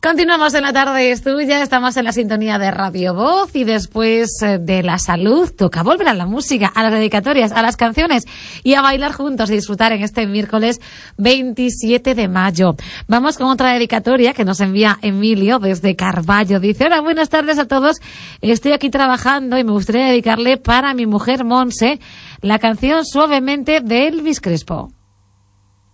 Continuamos en La Tarde es Tuya, estamos en la sintonía de Radio Voz y después de la salud toca volver a la música, a las dedicatorias, a las canciones y a bailar juntos y disfrutar en este miércoles 27 de mayo. Vamos con otra dedicatoria que nos envía Emilio desde Carballo. Dice: hola, buenas tardes a todos, estoy aquí trabajando y me gustaría dedicarle para mi mujer Monse la canción Suavemente de Elvis Crespo.